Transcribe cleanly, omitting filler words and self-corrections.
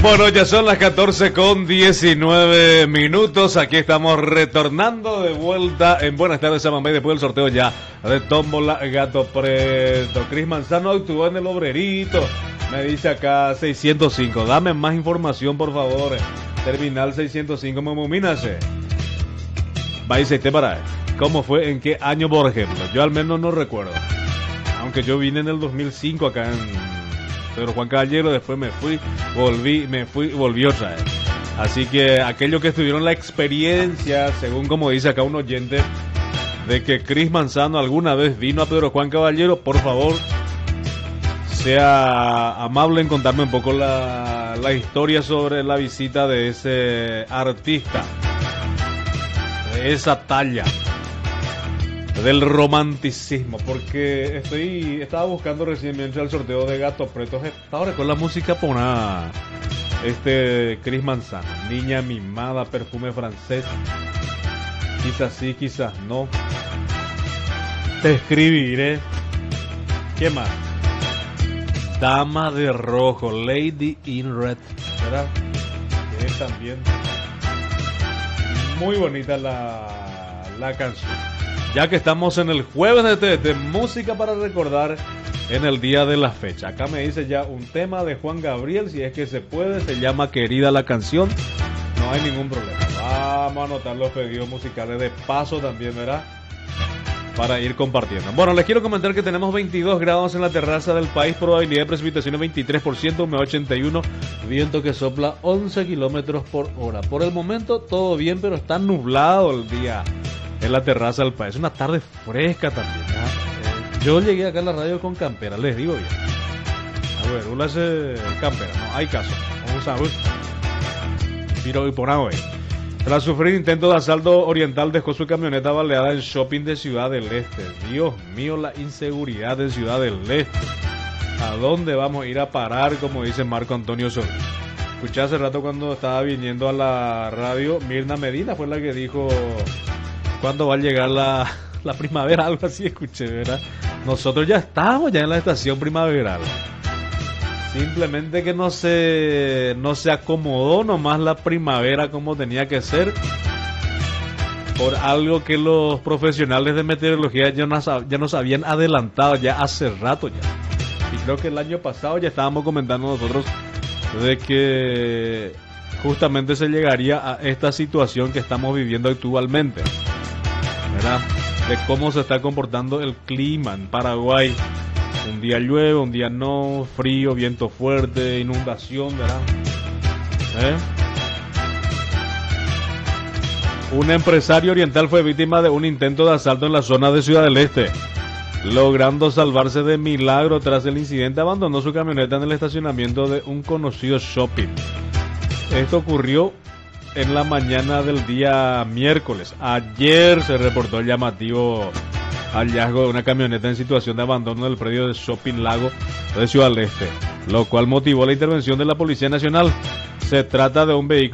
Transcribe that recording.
Bueno, ya son las 14:19. Aquí estamos retornando de vuelta en Buenas tardes, Samamé, después del sorteo ya de Tómbola Gato Preto. Cris Manzano actuó en el Obrerito. Me dice acá 605. Dame más información, por favor. Terminal 605, Momumínase. Vais para ¿cómo fue? ¿En qué año, por ejemplo? Yo al menos no recuerdo. Aunque yo vine en el 2005 acá en Pedro Juan Caballero, después me fui, volví otra vez. Así que aquellos que tuvieron la experiencia, según como dice acá un oyente, de que Cris Manzano alguna vez vino a Pedro Juan Caballero, por favor, sea amable en contarme un poco la historia sobre la visita de ese artista, de esa talla del romanticismo, porque estaba buscando recientemente el sorteo de Gato Preto. Ahora con la música pona Cris Manzano, niña mimada, perfume francés, quizás sí, quizás no, te escribiré. ¿Qué más? Dama de rojo, Lady in Red, ¿verdad? Que es también muy bonita la canción. Ya que estamos en el jueves de música para recordar en el día de la fecha. Acá me dice ya un tema de Juan Gabriel, si es que se puede, se llama Querida la canción. No hay ningún problema. Vamos a anotar los pedidos musicales de paso también, ¿verdad? Para ir compartiendo. Bueno, les quiero comentar que tenemos 22 grados en la terraza del país, probabilidad de precipitación 23%, humedad 81%, viento que sopla 11 kilómetros por hora. Por el momento todo bien, pero está nublado el día en la terraza del país. Una tarde fresca también, ¿eh? Yo llegué acá a la radio con campera, les digo bien. A ver, una hace campera, no hay caso. Vamos a ver. Tiro y por ahí. Tras sufrir intento de asalto, Oriental dejó su camioneta baleada en shopping de Ciudad del Este. Dios mío, la inseguridad de Ciudad del Este. ¿A dónde vamos a ir a parar? Como dice Marco Antonio Solís. Escuché hace rato cuando estaba viniendo a la radio, Mirna Medina fue la que dijo: ¿cuándo va a llegar la primavera? Algo así escuché, ¿verdad? Nosotros ya estamos ya en la estación primaveral. Simplemente que no se acomodó nomás la primavera como tenía que ser, por algo que los profesionales de meteorología ya nos habían adelantado ya hace rato ya. Y creo que el año pasado ya estábamos comentando nosotros de que justamente se llegaría a esta situación que estamos viviendo actualmente, ¿verdad? De cómo se está comportando el clima en Paraguay. Un día llueve, un día no, frío, viento fuerte, inundación, ¿verdad? Un empresario oriental fue víctima de un intento de asalto en la zona de Ciudad del Este. Logrando salvarse de milagro tras el incidente, abandonó su camioneta en el estacionamiento de un conocido shopping. Esto ocurrió en la mañana del día miércoles. Ayer se reportó el llamativo hallazgo de una camioneta en situación de abandono del predio de Shopping Lago de Ciudad del Este, lo cual motivó la intervención de la Policía Nacional. Se trata de un vehículo